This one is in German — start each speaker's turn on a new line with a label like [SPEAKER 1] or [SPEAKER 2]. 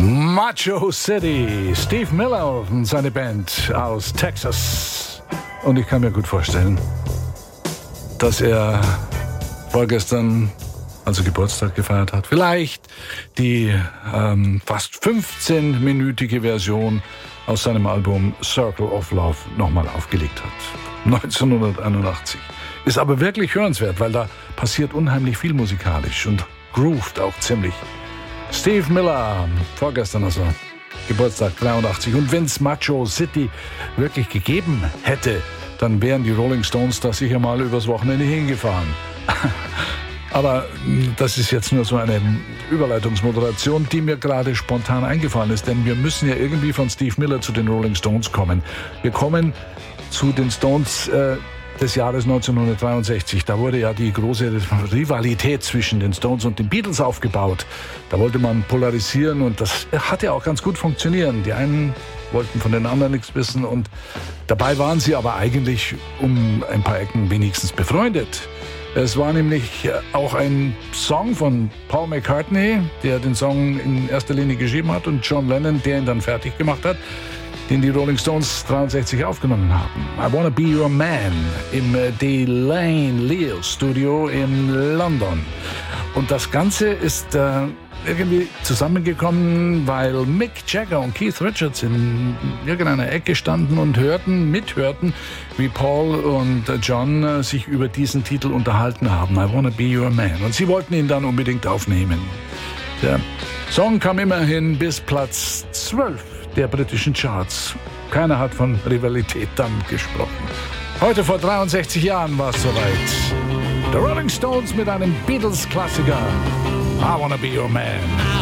[SPEAKER 1] Macho City, Steve Miller und seine Band aus Texas. Und ich kann mir gut vorstellen, dass er vorgestern, als er Geburtstag gefeiert hat, vielleicht die fast 15-minütige Version aus seinem Album Circle of Love nochmal aufgelegt hat. 1981. Ist aber wirklich hörenswert, weil da passiert unheimlich viel musikalisch und groovt auch ziemlich. Steve Miller, vorgestern also Geburtstag 83. Und wenn es Macho City wirklich gegeben hätte, dann wären die Rolling Stones da sicher mal übers Wochenende hingefahren. Aber das ist jetzt nur so eine Überleitungsmoderation, die mir gerade spontan eingefallen ist. Denn wir müssen ja irgendwie von Steve Miller zu den Rolling Stones kommen. Wir kommen zu den Stones des Jahres 1963. Da wurde ja die große Rivalität zwischen den Stones und den Beatles aufgebaut. Da wollte man polarisieren und das hat ja auch ganz gut funktioniert. Die einen wollten von den anderen nichts wissen und dabei waren sie aber eigentlich um ein paar Ecken wenigstens befreundet. Es war nämlich auch ein Song von Paul McCartney, der den Song in erster Linie geschrieben hat, und John Lennon, der ihn dann fertig gemacht hat, den die Rolling Stones 63 aufgenommen haben. I Wanna Be Your Man im Delane Leo Studio in London. Und das Ganze ist irgendwie zusammengekommen, weil Mick Jagger und Keith Richards in irgendeiner Ecke standen und mithörten, wie Paul und John sich über diesen Titel unterhalten haben. I Wanna Be Your Man. Und sie wollten ihn dann unbedingt aufnehmen. Der Song kam immerhin bis Platz 12 der britischen Charts. Keiner hat von Rivalität dann gesprochen. Heute vor 63 Jahren war es soweit. The Rolling Stones mit einem Beatles-Klassiker. I Wanna Be Your Man.